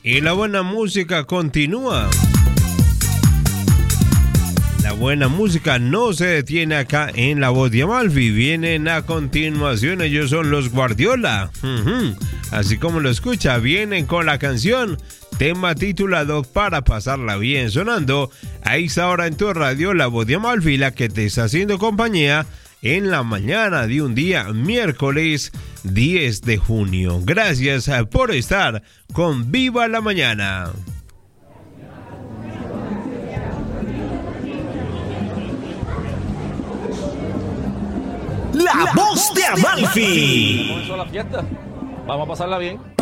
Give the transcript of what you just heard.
Y la buena música continúa. La buena música no se detiene acá en La Voz de Amalfi. Vienen a continuación, ellos son los Guardiola. Así como lo escucha, vienen con la canción, tema titulado Para Pasarla Bien, sonando a esta hora en tu radio La Voz de Amalfi, la que te está haciendo compañía en la mañana de un día miércoles 10 de junio. Gracias por estar con Viva la Mañana. La Voz de Amalfi. Comenzó la fiesta. Vamos a pasarla bien.